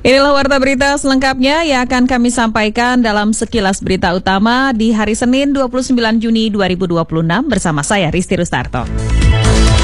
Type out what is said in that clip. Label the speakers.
Speaker 1: Inilah warta berita selengkapnya yang akan kami sampaikan dalam sekilas berita utama di hari Senin 29 Juni 2026 bersama saya Risti Rustarto.